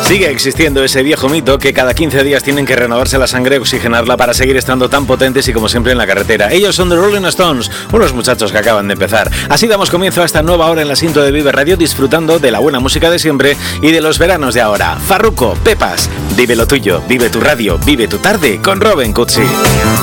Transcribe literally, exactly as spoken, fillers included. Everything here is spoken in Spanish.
Sigue existiendo ese viejo mito que cada quince días tienen que renovarse la sangre, oxigenarla para seguir estando tan potentes y como siempre en la carretera. Ellos son The Rolling Stones, unos muchachos que acaban de empezar. Así damos comienzo a esta nueva hora en la Sinto de Vive Radio, disfrutando de la buena música de siempre y de los veranos de ahora. Farruko, Pepas, vive lo tuyo, vive tu radio, vive tu tarde con Robin Cutsi.